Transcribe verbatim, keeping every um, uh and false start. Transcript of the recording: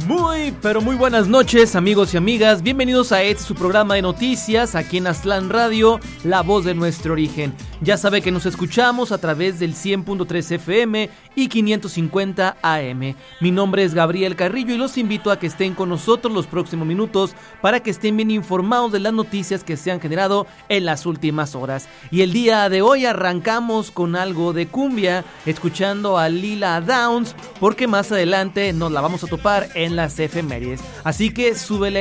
Muy, pero muy buenas noches, amigos y amigas. Bienvenidos a este su programa de noticias aquí en Aztlán Radio, la voz de nuestro origen. Ya sabe que nos escuchamos a través del cien punto tres F M y quinientos cincuenta A M. Mi nombre es Gabriel Carrillo y los invito a que estén con nosotros los próximos minutos para que estén bien informados de las noticias que se han generado en las últimas horas. Y el día de hoy arrancamos con algo de cumbia, escuchando a Lila Downs, porque más adelante nos la vamos a topar en las efemérides. Así que súbele